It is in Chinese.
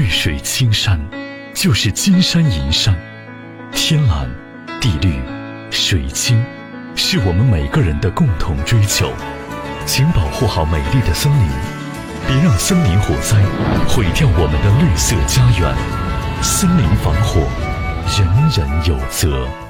绿水青山就是金山银山，天蓝、地绿、水清，是我们每个人的共同追求。请保护好美丽的森林，别让森林火灾毁掉我们的绿色家园。森林防火，人人有责。